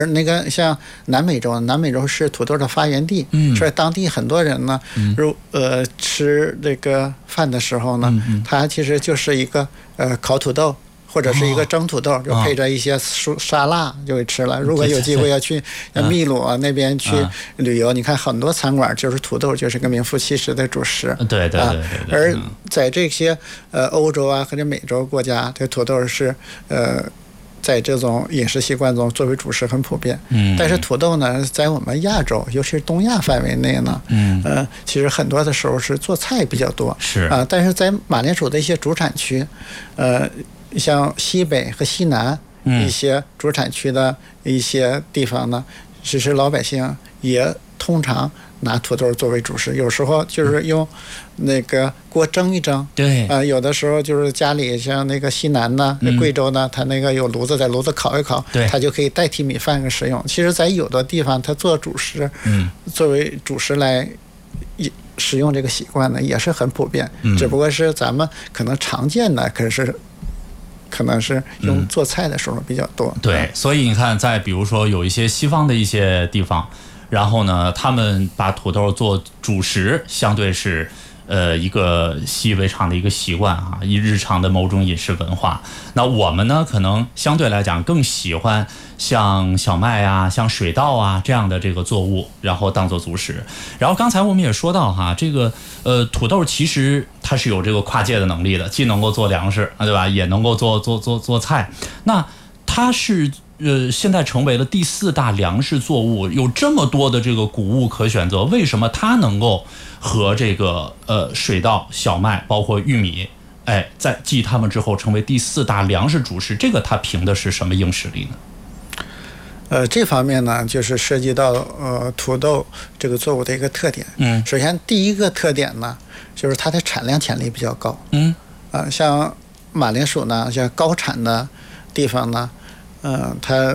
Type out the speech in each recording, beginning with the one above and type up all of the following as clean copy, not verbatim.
那个像南美洲是土豆的发源地，所以当地很多人呢，吃这个饭的时候呢，它其实就是一个烤土豆。或者是一个蒸土豆，就配着一些沙拉就给吃了。如果有机会要去秘鲁那边去旅游，你看很多餐馆就是土豆就是个名副其实的主食。 对。 而在这些欧洲啊或者美洲国家，这土豆是在这种饮食习惯中作为主食很普遍。但是土豆呢，在我们亚洲，尤其是东亚范围内呢，其实很多的时候是做菜比较多。 是但是在马铃薯的一些主产区，像西北和西南一些主产区的一些地方呢，其实老百姓也通常拿土豆作为主食，有时候就是用那个锅蒸一蒸。 对， 有的时候就是家里像那个西南呢、贵州呢，它那个有炉子，在炉子烤一烤，它就可以代替米饭使用。其实，在有的地方，它做主食，作为主食来使用这个习惯呢，也是很普遍。只不过是咱们可能常见的，可能是用做菜的时候比较多。 对，所以你看，在比如说有一些西方的一些地方，然后呢，他们把土豆做主食，相对是一个习以为常的一个习惯啊，一日常的某种饮食文化。那我们呢，可能相对来讲更喜欢像小麦啊、像水稻啊这样的这个作物，然后当做主食。然后刚才我们也说到哈，这个土豆其实它是有这个跨界的能力的，既能够做粮食，对吧？也能够做菜。那它是现在成为了第4大粮食作物，有这么多的这个谷物可选择，为什么它能够和这个水稻、小麦，包括玉米，在继它们之后成为第4大粮食主食？这个它凭的是什么硬实力呢？ 这方面呢，就是涉及到土豆这个作物的一个特点。首先第一个特点呢，就是它的产量潜力比较高。像马铃薯呢，像高产的地方呢，它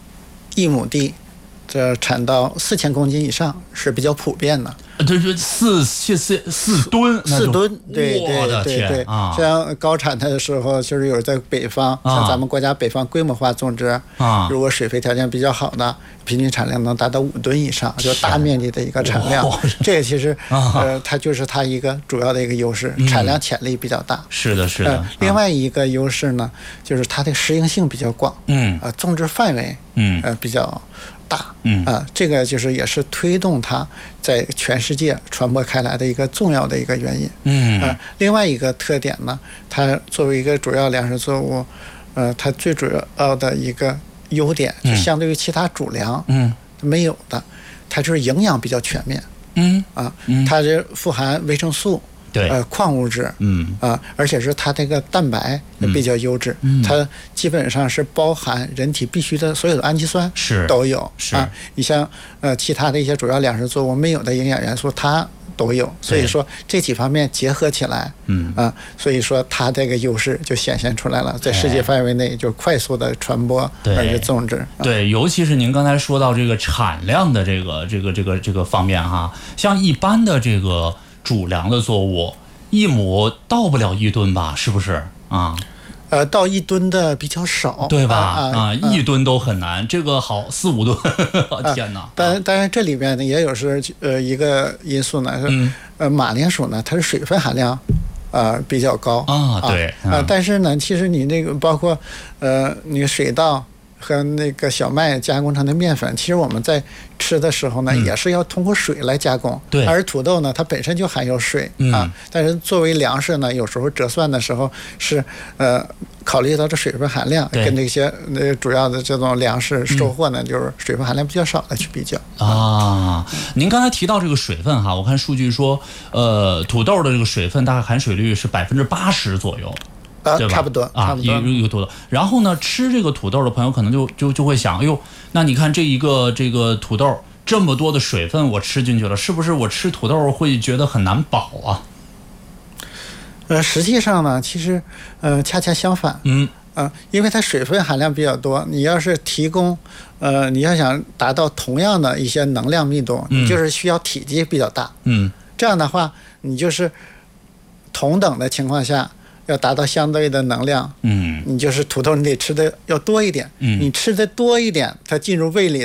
1亩地这产到4000公斤以上是比较普遍的。 对，4吨 ，4吨，对，像高产的时候，就是有在北方，像咱们国家北方规模化种植，如果水肥条件比较好的，平均产量能达到5吨以上，就是大面积的一个产量。这个其实它就是它一个主要的一个优势，产量潜力比较大。 是的。 另外一个优势呢，就是它的适应性比较广，种植范围比较大，这个就是也是推动它在全世界传播开来的一个重要的一个原因。另外一个特点呢，它作为一个主要粮食作物，它最主要的一个优点，就相对于其他主粮，没有的，它就是营养比较全面。它这富含维生素。矿物质，而且是它这个蛋白也比较优质，它基本上是包含人体必须的所有的氨基酸都有。你像其他的一些主要粮食作物没有的营养元素，它都有。所以说这几方面结合起来，所以说它这个优势就显现出来了，在世界范围内就快速的传播而且种植。 对，尤其是您刚才说到这个产量的这个方面哈，像一般的这个主粮的作物，1亩到不了1吨吧？是不是啊？ 到1吨的比较少， 对吧？1吨都很难，这个好4、5吨，天哪！ 当然这里面呢也有是一个因素呢，是马铃薯呢它是水分含量比较高对但是呢其实你那个包括那个水稻和那个小麦加工成的面粉，其实我们在吃的时候呢，也是要通过水来加工。而土豆呢，它本身就含有水但是作为粮食呢，有时候折算的时候是考虑到这水分含量，跟这些主要的这种粮食收获呢，就是水分含量比较少的去比较您刚才提到这个水分哈，我看数据说，土豆的这个水分大概含水率是80%左右。对吧？ 差不多一个土豆。然后呢，吃这个土豆的朋友可能就会想，哎呦，那你看这个土豆这么多的水分我吃进去了，是不是我吃土豆会觉得很难饱啊？ 实际上呢，其实恰恰相反。因为它水分含量比较多，你要是提供你要想达到同样的一些能量密度，你就是需要体积比较大。这样的话，你就是同等的情况下。要达到相对的能量， 你就是土豆你得吃的要多一点，你吃的多一点，它进入胃里